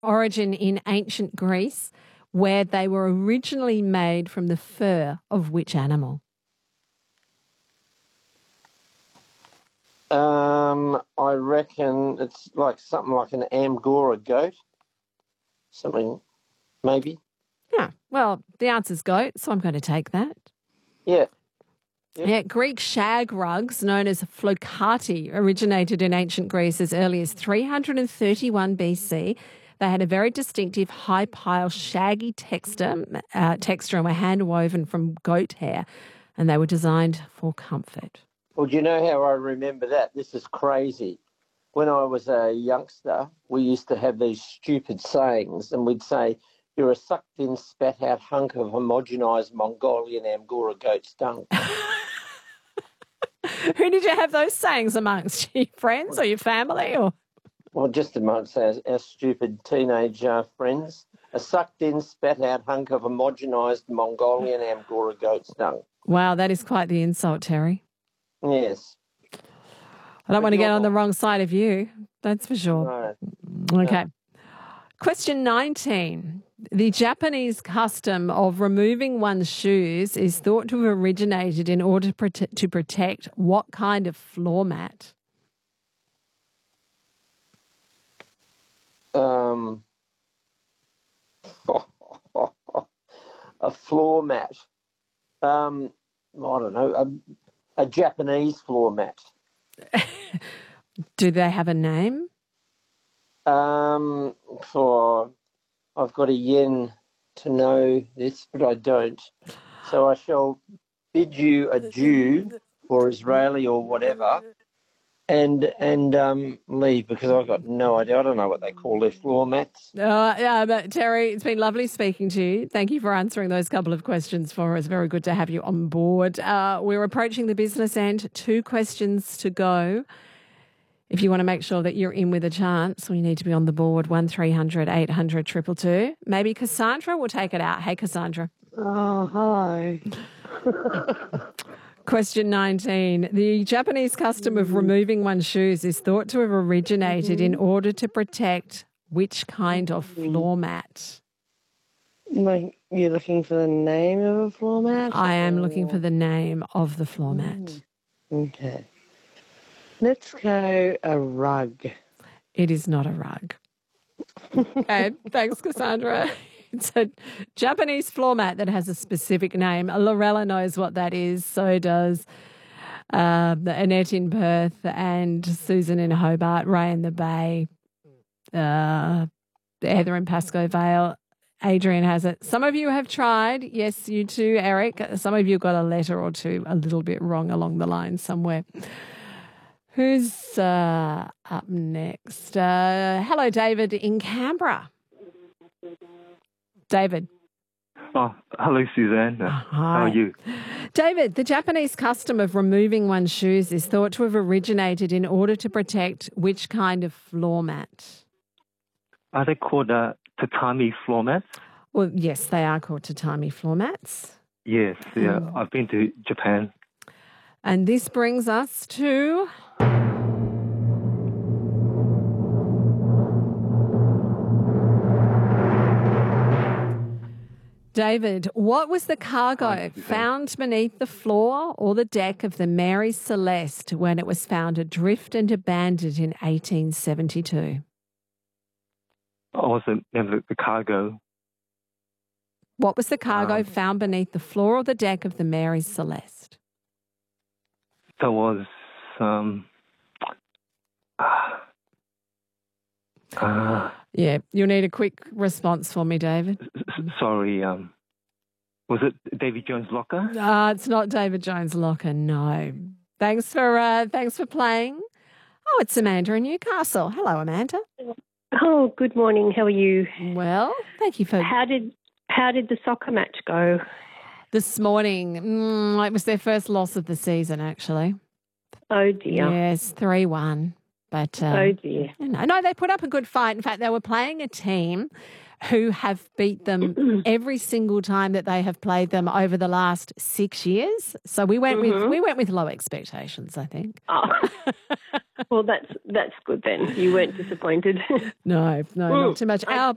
origin in ancient Greece, where they were originally made from the fur of which animal? I reckon it's like something like an Angora goat. Something, maybe. Yeah, well, the answer's goat, so I'm going to take that. Yeah. Yeah, Greek shag rugs, known as flocati, originated in ancient Greece as early as 331 BC. They had a very distinctive high pile, shaggy texture and were hand woven from goat hair, and they were designed for comfort. Well, do you know how I remember that? This is crazy. When I was a youngster, we used to have these stupid sayings, and we'd say, "You're a sucked-in, spat-out hunk of homogenised Mongolian Angora goat's dung." Who did you have those sayings amongst? Your friends or your family? Or Well, just amongst our stupid teenage friends. A sucked-in, spat-out hunk of homogenised Mongolian Angora goat's dung. Wow, that is quite the insult, Terry. Yes. I don't want to get on the wrong side of you, that's for sure. No. Okay. Question 19. The Japanese custom of removing one's shoes is thought to have originated in order to protect what kind of floor mat? A floor mat. I don't know, a Japanese floor mat. Do they have a name? I've got a yen to know this, but I don't. So I shall bid you adieu, or Israeli or whatever, and leave, because I've got no idea. I don't know what they call their floor mats. Yeah, but Terry, it's been lovely speaking to you. Thank you for answering those couple of questions for us. Very good to have you on board. We're approaching the business end. 2 questions to go. If you want to make sure that you're in with a chance, we need to be on the board. 1300 800 222. Maybe Cassandra will take it out. Hey, Cassandra. Oh, hi. Question 19. The Japanese custom of removing one's shoes is thought to have originated in order to protect which kind of floor mat? Like, you're looking for the name of a floor mat? I am looking for the name of the floor mat. Okay. Let's go a rug. It is not a rug. Okay, thanks, Cassandra. It's a Japanese floor mat that has a specific name. Lorella knows what that is. So does Annette in Perth and Susan in Hobart, Ray in the Bay, Heather in Pascoe Vale. Adrian has it. Some of you have tried. Yes, you too, Eric. Some of you got a letter or two a little bit wrong along the line somewhere. Who's up next? Hello, David in Canberra. David. Oh, hello, Suzanne. Hi. How are you? David, the Japanese custom of removing one's shoes is thought to have originated in order to protect which kind of floor mat? Are they called tatami floor mats? Well, yes, they are called tatami floor mats. Yes, yeah. I've been to Japan. And this brings us to... David, what was the cargo found beneath the floor or the deck of the Mary Celeste when it was found adrift and abandoned in 1872? What was the name of the cargo? What was the cargo found beneath the floor or the deck of the Mary Celeste? There was yeah, you'll need a quick response for me, David. Sorry, was it Davy Jones' locker? It's not David Jones' locker, no. Thanks for playing. Oh, it's Amanda in Newcastle. Hello, Amanda. Oh, good morning. How are you? Well, thank you for... How did the soccer match go? This morning, it was their first loss of the season, actually. Oh, dear. Yes, 3-1. But, oh, dear. No, they put up a good fight. In fact, they were playing a team who have beat them every single time that they have played them over the last 6 years. So we went with low expectations, I think. Oh. Well, that's good then. You weren't disappointed. No, not too much. Our